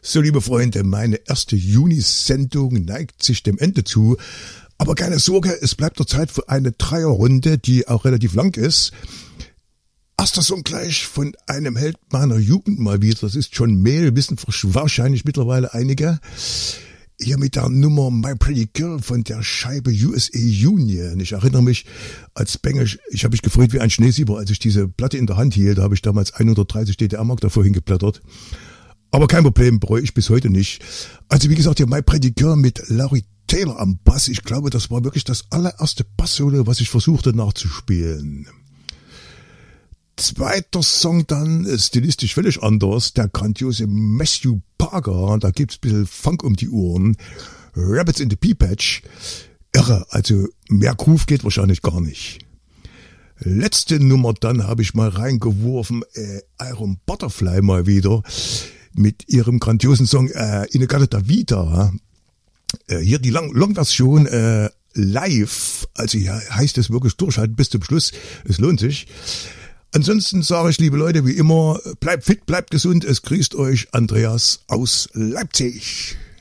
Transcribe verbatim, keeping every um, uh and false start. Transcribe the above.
So, liebe Freunde, meine erste Juni-Sendung neigt sich dem Ende zu. Aber keine Sorge, es bleibt noch Zeit für eine Dreierrunde, die auch relativ lang ist. Erster Song gleich von einem Held meiner Jugend mal wieder. Das ist John Mayall, wissen wahrscheinlich mittlerweile einige. Hier mit der Nummer My Pretty Girl von der Scheibe U S A Union. Ich erinnere mich, als Bengel, ich habe mich gefreut wie ein Schneesieber, als ich diese Platte in der Hand hielt. Da habe ich damals hundertdreißig D D R-Mark davor hingeblättert. Aber kein Problem, bereue ich bis heute nicht. Also wie gesagt, hier My Pretty Girl mit Laurie Taylor am Bass. Ich glaube, das war wirklich das allererste Bass-Solo, was ich versuchte nachzuspielen. Zweiter Song dann, stilistisch völlig anders, der grandiose Matthew Parker. Da gibt's ein bisschen Funk um die Ohren. Rabbits in the Pea Patch. Irre, also mehr Groove geht wahrscheinlich gar nicht. Letzte Nummer dann habe ich mal reingeworfen, äh, Iron Butterfly mal wieder. Mit ihrem grandiosen Song äh, Inagata Vita. Äh, hier die Long- Long-Version äh, live. Also hier heißt es wirklich durchhalten bis zum Schluss. Es lohnt sich. Ansonsten sage ich, liebe Leute, wie immer, bleibt fit, bleibt gesund. Es grüßt euch Andreas aus Leipzig.